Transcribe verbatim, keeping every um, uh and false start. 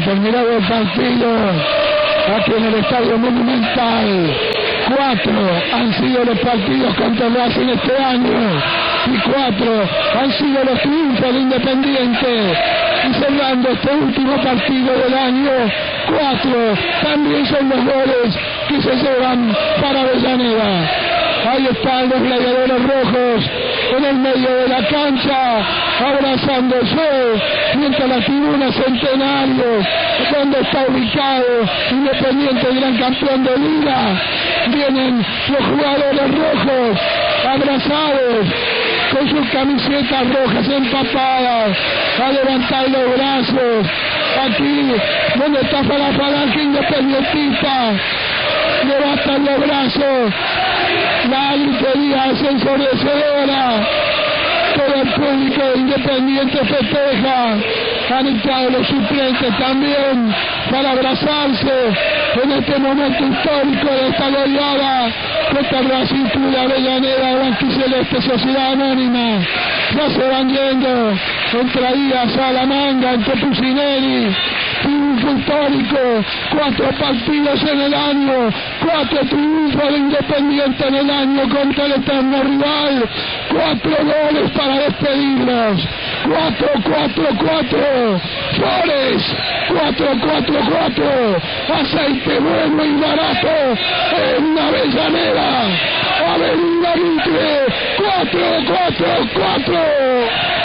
terminado el partido aquí en el Estadio Monumental. Cuatro han sido los partidos contra Racing este año y cuatro han sido los triunfos de Independiente. Y cerrando este último partido del año, cuatro también son los goles que se llevan para Avellaneda. Ahí están los gladiadores rojos en el medio de la cancha, abrazándose, mientras la tribuna Centenario, donde está ubicado Independiente, gran campeón de liga, vienen los jugadores rojos, abrazados, con sus camisetas rojas empapadas, a levantar los brazos. Aquí, donde está para la palanca independentista, levantan los brazos. La alegría es ensordecedora. Todo el público de Independiente festeja. Han entrado los suplentes también para abrazarse en este momento histórico de esta goleada contra Racing Club de Avellaneda, Blanquiceleste Sociedad Anónima. Ya se van yendo entre Díaz, Salamanca, entre Pusineri. Triunfo histórico, cuatro partidos en el año, cuatro triunfos de Independiente en el año contra el eterno rival, cuatro goles para despedirnos, cuatro, cuatro, cuatro, Flores, cuatro, cuatro, cuatro, aceite bueno y barato en Avellaneda, Avenida Mitre, cuatro, cuatro, cuatro.